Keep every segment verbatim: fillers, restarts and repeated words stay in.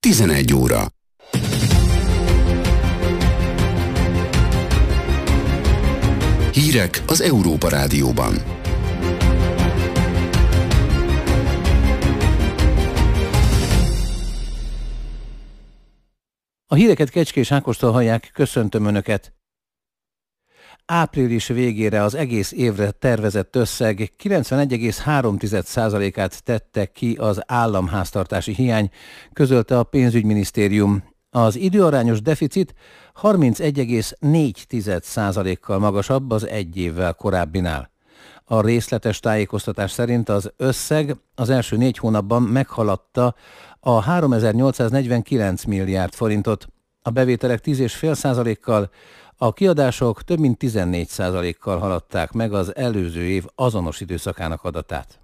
tizenegy óra. Hírek az Európa Rádióban. A híreket Kecskés Ákostól hallják, köszöntöm Önöket! Április végére az egész évre tervezett összeg kilencvenegy egész három százalékát tette ki az államháztartási hiány, közölte a pénzügyminisztérium. Az időarányos deficit harmincegy egész négy százalékkal magasabb az egy évvel korábbinál. A részletes tájékoztatás szerint az összeg az első négy hónapban meghaladta a háromezer-nyolcszáznegyvenkilenc milliárd forintot, a bevételek tíz egész öt százalékkal, a kiadások több mint tizennégy százalékkal haladták meg az előző év azonos időszakának adatát.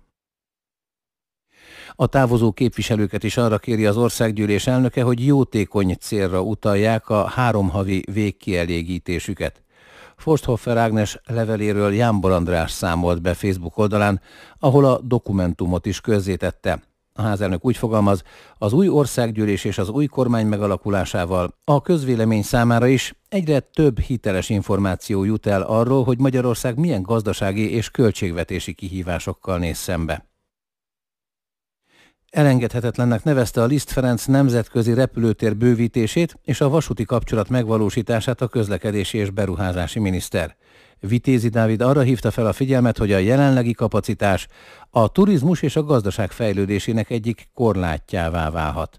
A távozó képviselőket is arra kéri az országgyűlés elnöke, hogy jótékony célra utalják a három havi végkielégítésüket. Forsthoffer Ágnes leveléről Jámbor András számolt be Facebook oldalán, ahol a dokumentumot is közzétette. A házelnök úgy fogalmaz, az új országgyűlés és az új kormány megalakulásával a közvélemény számára is egyre több hiteles információ jut el arról, hogy Magyarország milyen gazdasági és költségvetési kihívásokkal néz szembe. Elengedhetetlennek nevezte a Liszt Ferenc nemzetközi repülőtér bővítését és a vasúti kapcsolat megvalósítását a közlekedési és beruházási miniszter. Vitézi Dávid arra hívta fel a figyelmet, hogy a jelenlegi kapacitás a turizmus és a gazdaság fejlődésének egyik korlátjává válhat.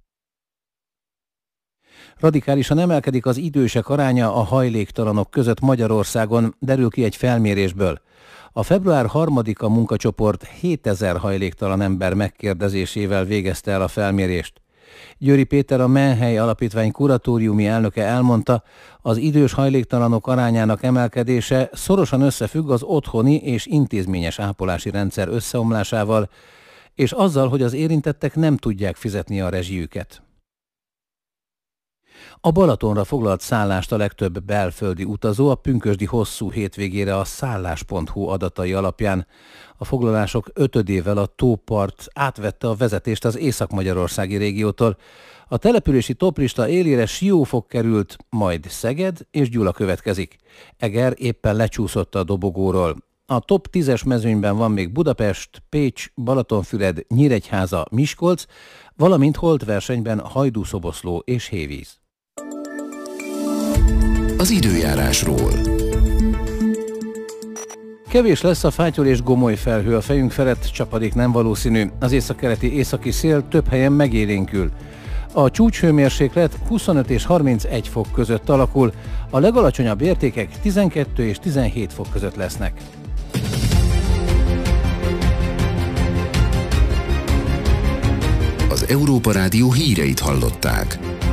Radikálisan emelkedik az idősek aránya a hajléktalanok között Magyarországon, derül ki egy felmérésből. A február harmadika munkacsoport hétezer hajléktalan ember megkérdezésével végezte el a felmérést. Győri Péter, a Menhely Alapítvány kuratóriumi elnöke elmondta, az idős hajléktalanok arányának emelkedése szorosan összefügg az otthoni és intézményes ápolási rendszer összeomlásával, és azzal, hogy az érintettek nem tudják fizetni a rezsijüket. A Balatonra foglalt szállást a legtöbb belföldi utazó a pünkösdi hosszú hétvégére a szállás pont hu adatai alapján. A foglalások ötödével a tópart átvette a vezetést az észak-magyarországi régiótól. A települési toplista élére Siófok került, majd Szeged és Gyula következik. Eger éppen lecsúszott a dobogóról. A top tízes mezőnyben van még Budapest, Pécs, Balatonfüred, Nyíregyháza, Miskolc, valamint holt versenyben Hajdú-Szoboszló és Hévíz. Az időjárásról. Kevés lesz a fátyol és gomoly felhő a fejünk felett, csapadék nem valószínű. Az északkeleti északi szél több helyen megélénkül. A csúcshőmérséklet huszonöt és harmincegy fok között alakul, a legalacsonyabb értékek tizenkettő és tizenhét fok között lesznek. Az Európa Rádió híreit hallották.